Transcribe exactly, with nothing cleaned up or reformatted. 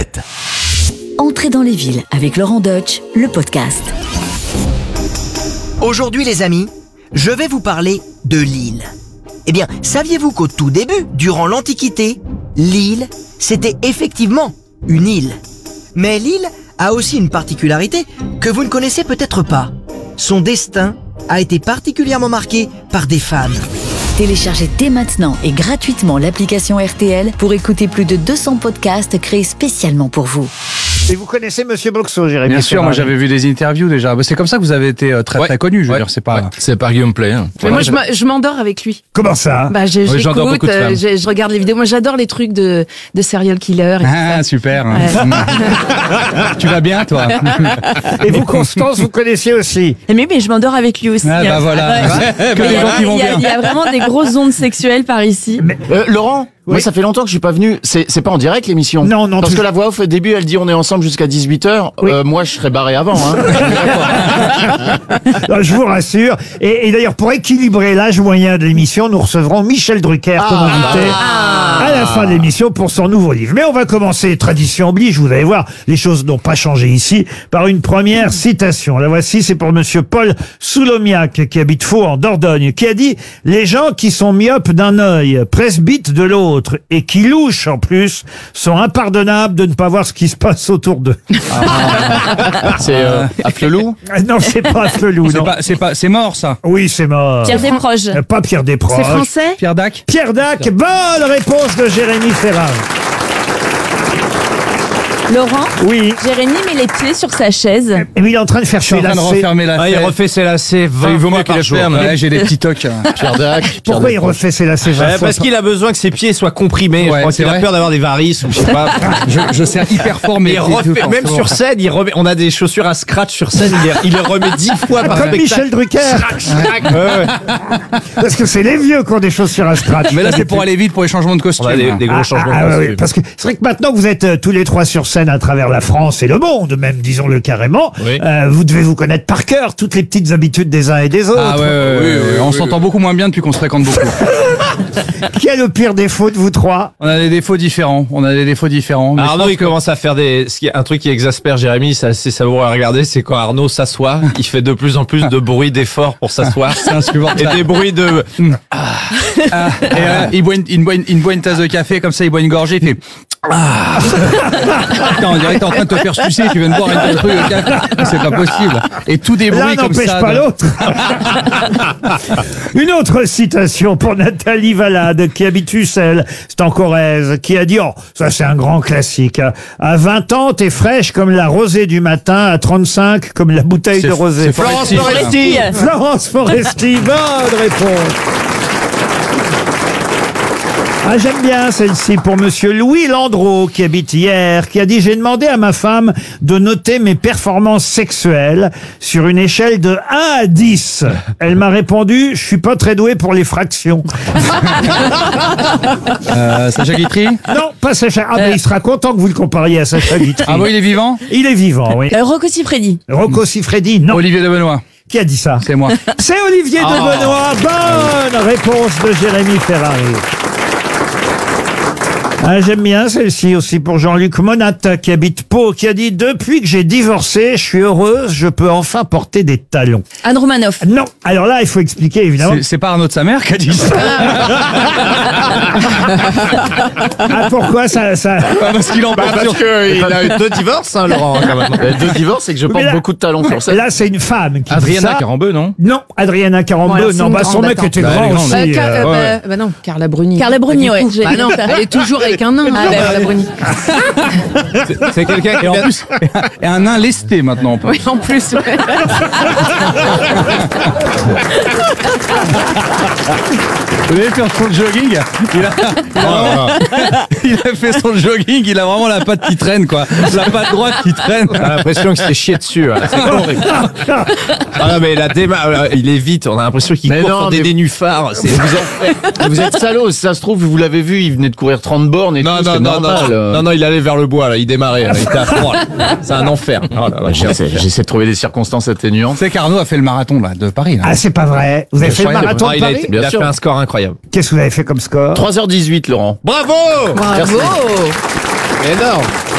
net. Entrez dans les villes avec Laurent Deutsch, le podcast. Aujourd'hui les amis, je vais vous parler de Lille. Eh bien, saviez-vous qu'au tout début, durant l'Antiquité, Lille, c'était effectivement une île. Mais Lille a aussi une particularité que vous ne connaissez peut-être pas. Son destin a été particulièrement marqué par des femmes. Téléchargez dès maintenant et gratuitement l'application R T L pour écouter plus de deux cents podcasts créés spécialement pour vous. Et vous connaissez Monsieur Boxo, Jérémy? Bien sûr, moi j'avais vu des interviews déjà. C'est comme ça que vous avez été très ouais. très connu. Je veux ouais. dire, c'est pas. Ouais. C'est par Guillaume Play. Hein. Mais moi, je m'a- je m'endors avec lui. Comment ça? Bah, je, je Oui, j'endors l'écoute, beaucoup de euh, femmes. je, je regarde les vidéos. Moi, j'adore les trucs de, de serial killer. Et tout Ah ça. super. Ouais. Tu vas bien toi? Et vous, Constance, vous connaissiez aussi? Mais, mais je m'endors avec lui aussi. Ah bah voilà. Ouais. Que Mais les Il y, gens a- qui vont il y a- bien. il y a vraiment des grosses ondes sexuelles par ici. Euh, Laurent, Oui. moi ça fait longtemps que je suis pas venu. C'est c'est pas en direct l'émission. Non, non, Parce tout- que la voix off au début elle dit on est ensemble jusqu'à dix-huit heures. Oui. Euh, moi je serais barré avant. Hein. Non, je vous rassure. Et, et d'ailleurs, pour équilibrer l'âge moyen de l'émission, nous recevrons Michel Drucker comme invité à la fin de l'émission pour son nouveau livre. Mais on va commencer, tradition oblige, vous allez voir, les choses n'ont pas changé ici, par une première citation. La voici, c'est pour monsieur Paul Soulomiac, qui habite Faux en Dordogne, qui a dit « Les gens qui sont myopes d'un œil, presbytes de l'autre, et qui louchent en plus, sont impardonnables de ne pas voir ce qui se passe autour d'eux. C'est euh, Afflelou. » Non, c'est pas Flelou, C'est non. pas, c'est pas, c'est mort ça. Oui, c'est mort. Pierre Desproges. Euh, Pas Pierre Desproges. C'est français? Pierre Dac. Pierre Dac, bonne réponse de Jérémy Ferrari. Laurent? Oui. Jérémy met les pieds sur sa chaise. Et il est en train de faire Je suis en ses train de lacets. refermer la. Ah, il refait ses lacets vingt Il vaut mieux fois qu'il par ait chaud. semaine. Ouais, j'ai des petits tocs. Pierre Dac. Pierre Pourquoi il Dac. refait ses lacets vingt Ouais, fois parce qu'il a besoin que ses pieds soient comprimés. Ouais, je crois c'est qu'il a vrai. peur d'avoir des varices ou je sais pas. Je, je sers hyper fort, mais Il refait, même sur scène, il remet, on a des chaussures à scratch sur scène, il les, il les remet dix fois par Comme spectacle. Michel Drucker. Schrac, ouais, ouais. Parce que c'est les vieux qui ont des chaussures à scratch. Mais là, c'est pour aller vite pour les changements de costume. On a des, des gros Ah, changements. ah, de ouais, costume. ouais, parce que c'est vrai que maintenant que vous êtes euh, tous les trois sur scène à travers la France et le monde, même disons-le carrément, Oui. euh, vous devez vous connaître par cœur toutes les petites habitudes des uns et des autres. Ah ouais, ouais, ouais, ouais. On s'entend beaucoup moins bien depuis qu'on se fréquente beaucoup. Qui a le pire défaut de vous trois? On a des défauts différents. On a des défauts différents. Mais je Arnaud, pense il commence à faire des, ce qui est un truc qui exaspère Jérémy, c'est assez savoureux à regarder, c'est quand Arnaud s'assoit, il fait de plus en plus de bruits d'efforts pour s'asseoir. c'est insupportable. Et des bruits de, Ah, et, euh, il, boit une, il, boit une, il boit une tasse de café, comme ça il boit une gorgée, il fait... Ah. Putain, on dirait que t'es en train de te faire sucer, tu viens de boire une tasse de café. C'est pas possible. Et tout des L'un bruits comme n'empêche ça. pas de- l'autre. Une autre citation pour Nathalie Valade, qui habite Ussel, c'est en Corrèze, qui a dit, oh, ça c'est un grand classique, hein. À vingt ans, t'es fraîche comme la rosée du matin, à trente-cinq, comme la bouteille C'est- de rosée. c'est Foresti, Florence Foresti. Florence Foresti, bonne réponse. Ah, j'aime bien celle-ci pour monsieur Louis Landreau, qui habite hier, qui a dit « J'ai demandé à ma femme de noter mes performances sexuelles sur une échelle de un à dix. Elle m'a répondu « Je suis pas très doué pour les fractions. Euh, Sacha Guitry » Non, pas Sacha. Ah, mais il sera content que vous le compariez à Sacha Guitry. Ah bon, il est vivant. Il est vivant, oui. Euh, Rocco Siffredi. Rocco Siffredi, non. Olivier de Benoît, Qui a dit ça? c'est moi. C'est Olivier de Benoît. Bonne réponse de Jérémy Ferrari. Ah, j'aime bien celle-ci aussi pour Jean-Luc Monat, qui habite Pau, qui a dit « Depuis que j'ai divorcé, je suis heureuse, je peux enfin porter des talons. Anne Romanoff. » Non, alors là, il faut expliquer, évidemment. C'est- C'est pas Arnaud de sa mère qui a dit ça. Ah, pourquoi ça... ça... Pas parce qu'il en parle parce sur... qu'il a eu deux divorces, hein, Laurent, quand même. Euh, Deux divorces, c'est que je Mais porte là- beaucoup de talons sur scène. Là, c'est une femme qui dit Adriana ça. Carambeu, non? Non, Adriana Bon, Carambeu, alors, c'est non, une bah son grande, mec attends. était Bah, elle est grand grande. aussi. Euh, Car- euh, euh, ouais. bah, bah non, Carla Bruni. Carla Bruni, ouais. Bah non, elle est toujours avec un nain. Ah, bah, Carla Bruni. C'est quelqu'un qui Et en plus, et un nain lesté maintenant. en plus. Oui, en plus, ouais. Vous avez fait son jogging, il a, il, a, il a fait son jogging, il a vraiment la patte qui traîne, quoi. La patte droite qui traîne. On a l'impression qu'il s'est chié dessus. Hein. C'est horrible. Ah non, mais la démarche, il est vite. On a l'impression qu'il Mais court non, sur des mais- nénuphars. C'est- Vous êtes, vous êtes salaud, si ça se trouve, vous l'avez vu, il venait de courir trente bornes et Non, tout, non, c'est non, normal. non, euh. non, non, il allait vers le bois, là. Il démarrait, là. Il était à froid. là. C'est un enfer. Oh là là, J'essaie, j'essaie de trouver des circonstances atténuantes. C'est qu'Arnaud a fait le marathon là, de Paris. Là. Ah, c'est pas vrai. Vous avez fait le marathon Ah, de il a, Paris? été- il a Bien fait sûr. un score incroyable. Qu'est-ce que vous avez fait comme score? trois heures dix-huit, Laurent. Bravo! Bravo. Énorme.